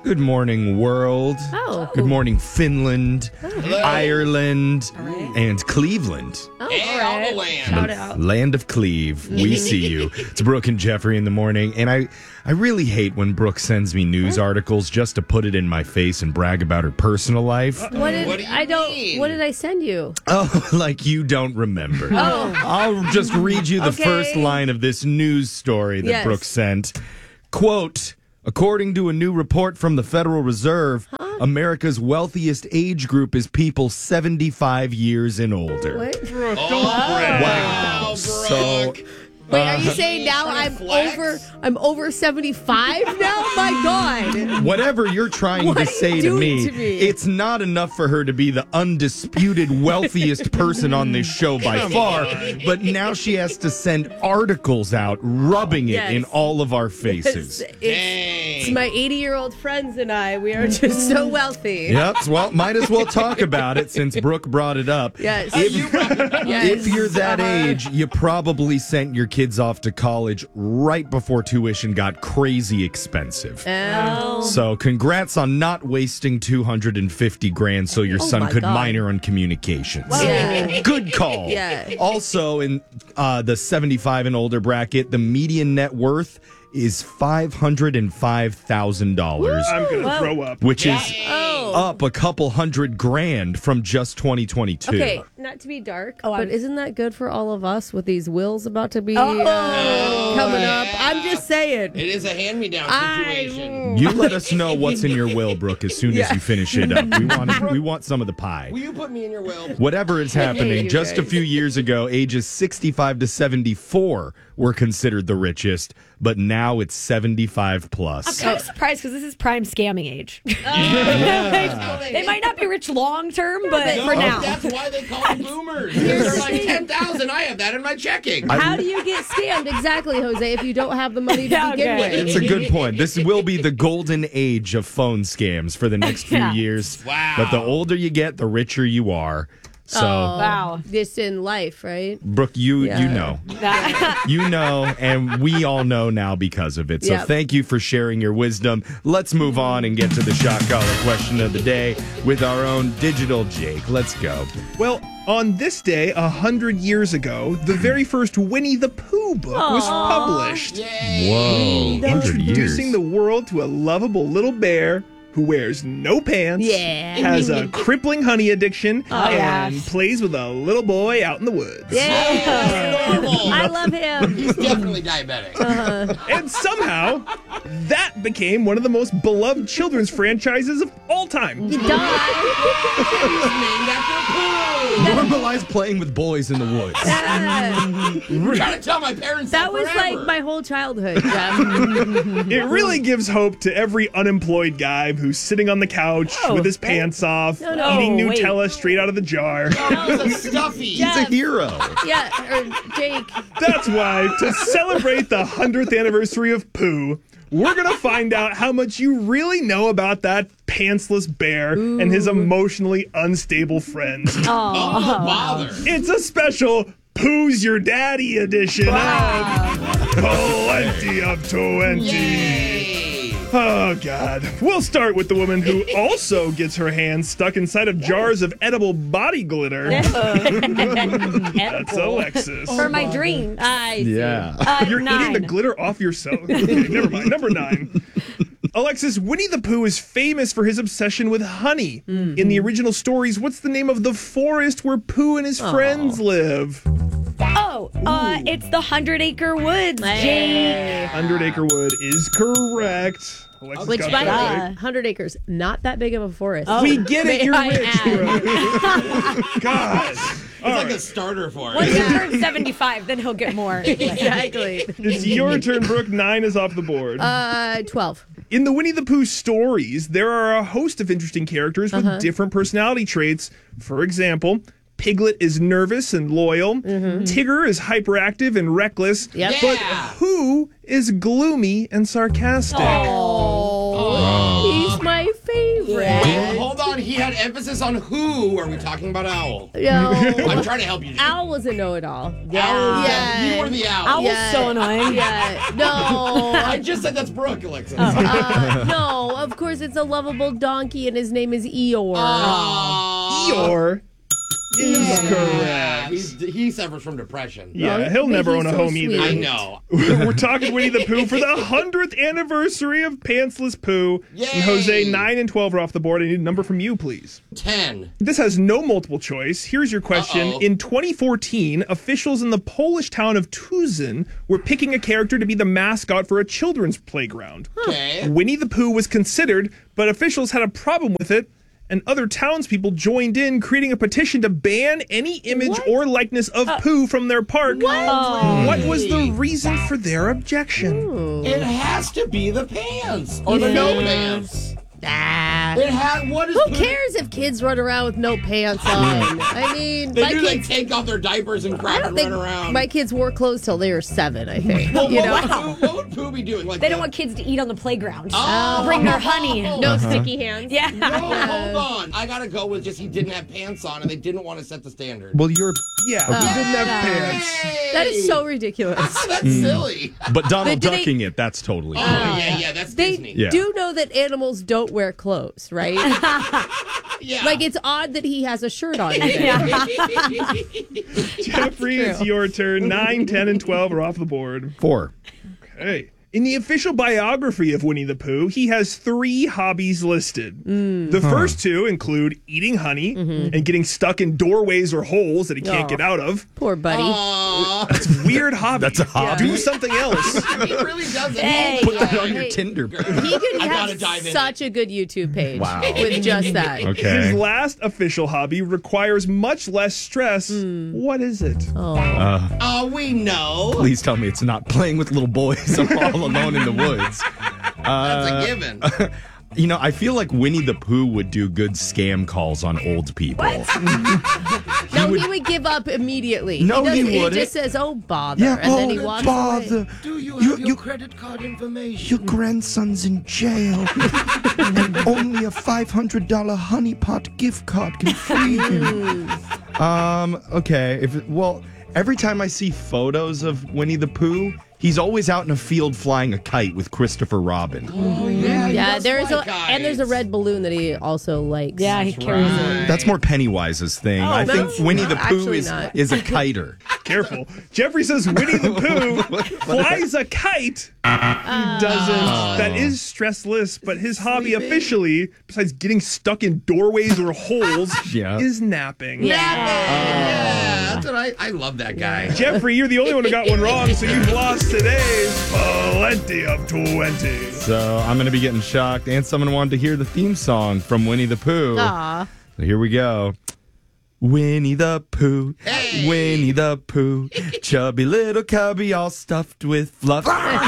Good morning, world. Oh. Good morning, Finland, Hello. Ireland, and Cleveland. Oh, Hey, all all right. the land. Shout out. Land of Cleve. We see you. It's Brooke and Jeffrey in the morning. And I really hate when Brooke sends me news articles just to put it in my face and brag about her personal life. What did What do you I don't? mean? What did I send you? Oh, like you don't remember. I'll just read you the Okay. first line of this news story that Yes. Brooke sent. Quote, according to a new report from the Federal Reserve, America's wealthiest age group is people 75 years and older. What? Wow, Wow. Brooke. So, Wait, are you saying now trying I'm to flex? over 75 now? My God. whatever you're trying What to are you say to doing me, to me? it's not enough for her to be the undisputed wealthiest person on this show by far, but now she has to send articles out rubbing it Yes. in all of our faces. It's Dang. my 80-year-old friends and I. We are just so wealthy. Yep, well, might as well talk about it since Brooke brought it up. Yes. If, if you're that age, you probably sent your kids off to college right before tuition got crazy expensive. Oh. So congrats on not wasting 250 grand so your son my could God. minor on communications. Yeah. Good call. Yeah. Also in the 75 and older bracket, the median net worth is $505,000, I'm going to throw up. which is Oh. up a couple hundred grand from just 2022. Okay, not to be dark, but isn't that good for all of us with these wills about to be coming up? I'm just saying. It is a hand-me-down situation. You let us know what's in your will, Brooke, as soon as you finish it up. We want some of the pie. Will you put me in your will? Whatever is happening, you just a guys. few years ago, ages 65 to 74 were considered the richest, but now it's 75 plus. I'm kind of surprised because this is prime scamming age. They might not be rich long term, but for now. That's why they call them boomers. They're like 10,000. I have that in my checking. How do you get scammed exactly, Jose, if you don't have the money to Yeah, begin okay. with? It's a good point. This will be the golden age of phone scams for the next few Yeah. years. Wow. But the older you get, the richer you are. So, Wow. Just in life, right? Brooke, you Yeah. know. You know, and we all know now because of it. So Yep. thank you for sharing your wisdom. Let's move on and get to the shot collar question of the day with our own digital Jake. Let's go. Well, on this day, 100 years ago, the very first Winnie the Pooh book was published, Yay. Whoa, 100 years. introducing the world to a lovable little bear who wears no pants, Yeah. has a crippling honey addiction, yeah. and plays with a little boy out in the woods. Yeah. Normal. I love him. He's definitely diabetic. And somehow, that became one of the most beloved children's franchises of all time. He's named after Pooh. Normalize playing with boys in the woods. I'm trying to tell my parents That was forever. like my whole childhood, Jeff. It really gives hope to every unemployed guy who's sitting on the couch with his pants off, no. eating Oh, wait. Nutella straight out of the jar. Oh, it was a stuffy. He's a hero. Yeah, or Jake. That's why, to celebrate the 100th anniversary of Pooh, we're going to find out how much you really know about that pantsless bear and his emotionally unstable friends. Oh, bother. It's a special Pooh's Your Daddy edition of Plenty of 20. Yay. Oh, God. We'll start with the woman who also gets her hands stuck inside of jars of edible body glitter. That's Alexis. For my dreams. I see. Yeah. You're 9. eating the glitter off yourself. Okay, never mind. Number 9. Alexis, Winnie the Pooh is famous for his obsession with honey. In the original stories, what's the name of the forest where Pooh and his friends live? It's the 100-acre woods, Jake. 100 Acre Wood is correct. Alexis Which, got by the that way, right. 100 acres, not that big of a forest. We get it, May you're I rich, add. bro. God. It's All like right. a starter for Once it. he turns 75, then he'll get more. Exactly. It's your turn, Brooke. 9 is off the board. 12. In the Winnie the Pooh stories, there are a host of interesting characters with different personality traits. For example, Piglet is nervous and loyal. Tigger is hyperactive and reckless. Yep. But Yeah. who is gloomy and sarcastic? Oh, he's my favorite. Hold on, on. He had emphasis on who. Are we talking about Owl? No. I'm trying to help you. Owl was a know-it-all. Yeah. You were the Owl. Owl's so annoying. Yeah. No. I just said that's Brooke, Alexis. No, of course it's a lovable donkey and his name is Eeyore. Eeyore is correct. He suffers from depression. Yeah, he'll never own a so home sweet. either. I know. We're talking Winnie the Pooh for the 100th anniversary of Pantsless Pooh. Yay! And Jose, 9 and 12 are off the board. I need a number from you, please. 10. This has no multiple choice. Here's your question. Uh-oh. In 2014, officials in the Polish town of Tuzin were picking a character to be the mascot for a children's playground. Okay. Winnie the Pooh was considered, but officials had a problem with it, and other townspeople joined in, creating a petition to ban any image or likeness of Pooh from their park. What was the reason for their objection? It has to be the pants or the no pants. It had. What is? Who cares if kids run around with no pants on? I mean, They my do like kids. take off their diapers and crap and run around. My kids wore clothes till they were 7, I think. Well, you what, know? what would Pooh be doing? Like They don't want kids to eat on the playground. Oh. Bring their honey. No sticky hands. Yeah. No, hold on. I gotta go with just he didn't have pants on, and they didn't want to set the standard. Well, you're. Yeah, he didn't have pants. Hey! That is so ridiculous. That's silly. But Donald Do they- ducking it, that's totally. Oh yeah, that's They Disney. Yeah. do know that animals don't wear clothes, right? Yeah. Like, it's odd that he has a shirt on. Today. Jeffrey, it's your turn. 9, 10, and 12 are off the board. 4. Okay. In the official biography of Winnie the Pooh, he has 3 hobbies listed. The first 2 include eating honey and getting stuck in doorways or holes that he can't get out of. Poor buddy. That's a weird hobby. That's a hobby? Do something else. He really doesn't. Hey. Put that on your Hey. Tinder. He could I gotta have dive in such a good YouTube page Wow. with just that. Okay. His last official hobby requires much less stress. What is it? Oh, we know. Please tell me it's not playing with little boys all alone in the woods. That's a given. You know, I feel like Winnie the Pooh would do good scam calls on old people. No, he would give up immediately. No, he He wouldn't. just says, "Oh bother," Yeah, and then he walks away. Do you have your credit card information? Your grandson's in jail, and only a $500 Honey Pot gift card can free him. Okay. Every time I see photos of Winnie the Pooh, he's always out in a field flying a kite with Christopher Robin. Oh, yeah, Yeah, there's a red balloon that he also likes. Yeah, he carries it. That's more Pennywise's thing. I no? think Winnie the No, Pooh actually is not. a kiter. Careful. Jeffrey says Winnie the Pooh flies a kite. He doesn't. That is stressless, but his hobby officially, besides getting stuck in doorways or holes, Yeah. is napping. Yeah, that's what I love that guy. Jeffrey, you're the only one who got one wrong, so you've lost today's plenty of 20. So I'm going to be getting shocked, and someone wanted to hear the theme song from Winnie the Pooh. Aw. So here we go. Winnie the Pooh, Hey. Winnie the Pooh, chubby little cubby all stuffed with fluff.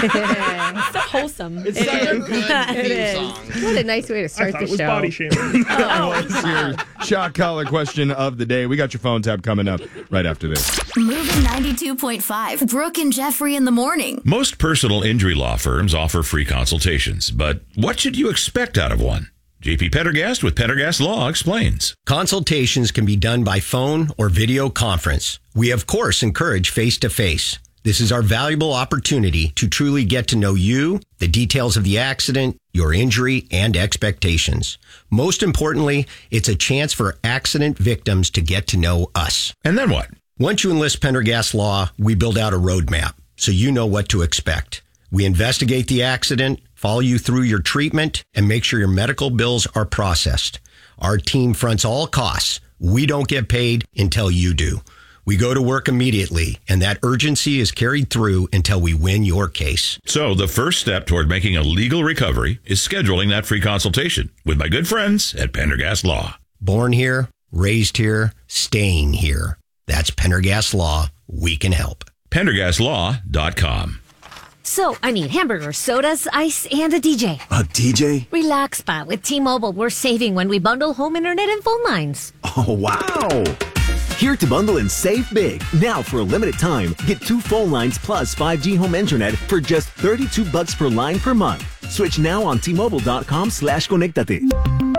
So wholesome. It's such a good theme song. What a nice way to I start thought the it was show. body shaming. What's your shock collar question of the day? We got your phone tab coming up right after this. Moving 92.5. Brooke and Jeffrey in the morning. Most personal injury law firms offer free consultations, but what should you expect out of one? JP Pendergast with Pendergast Law explains. Consultations can be done by phone or video conference. We, of course, encourage face-to-face. This is our valuable opportunity to truly get to know you, the details of the accident, your injury, and expectations. Most importantly, it's a chance for accident victims to get to know us. And then what? Once you enlist Pendergast Law, we build out a roadmap so you know what to expect. We investigate the accident, follow you through your treatment, and make sure your medical bills are processed. Our team fronts all costs. We don't get paid until you do. We go to work immediately, and that urgency is carried through until we win your case. So the first step toward making a legal recovery is scheduling that free consultation with my good friends at Pendergast Law. Born here, raised here, staying here. That's Pendergast Law. We can help. PendergastLaw.com. So, I need hamburgers, sodas, ice, and a DJ. A DJ? Relax, Pa. With T-Mobile, we're saving when we bundle home internet and phone lines. Oh, wow. Here to bundle and save big. Now, for a limited time, get 2 phone lines plus 5G home internet for just $32 per line per month. Switch now on T-Mobile.com/conectate.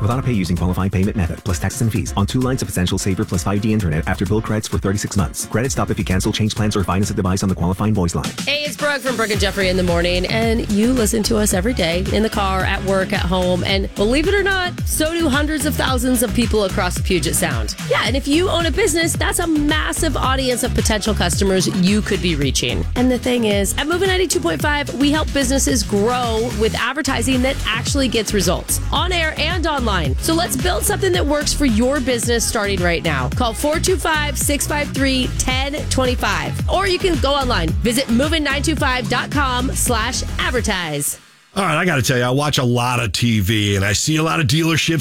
with autopay using qualifying payment method, plus taxes and fees, on 2 lines of Essential Saver plus 5G internet after bill credits for 36 months. Credits stop if you cancel, change plans, or finance a device on the qualifying voice line. Hey, it's Brooke from Brooke and Jeffrey in the morning, and you listen to us every day in the car, at work, at home, and believe it or not, so do hundreds of thousands of people across the Puget Sound. Yeah, and if you own a business, that's a massive audience of potential customers you could be reaching. And the thing is, at Moving 92.5, we help businesses grow with advertising that actually gets results on air and online. So let's build something that works for your business starting right now. Call 425-653-1025. Or you can go online. Visit moving925.com/advertise. All right, I got to tell you, I watch a lot of TV and I see a lot of dealerships